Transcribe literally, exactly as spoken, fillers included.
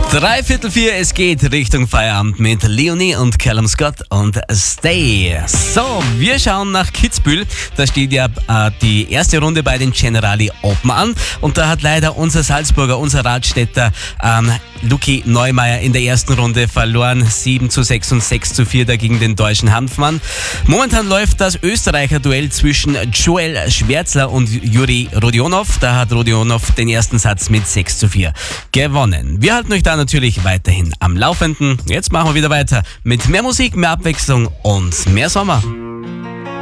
Dreiviertel vier, es geht Richtung Feierabend mit Leonie und Callum Scott und Stay. So, wir schauen nach Kitzbühel. Da steht ja äh, die erste Runde bei den Generali Open an. Und da hat leider unser Salzburger, unser Radstädter ähm, Luki Neumeier in der ersten Runde verloren. sieben zu sechs und sechs zu vier da gegen den deutschen Hanfmann. Momentan läuft das Österreicher-Duell zwischen Joel Schwärzler und Juri Rodionov. Da hat Rodionov den ersten Satz mit sechs zu vier gewonnen. Wir halten euch da natürlich weiterhin am Laufenden. Jetzt machen wir wieder weiter mit mehr Musik, mehr Abwechslung und mehr Sommer.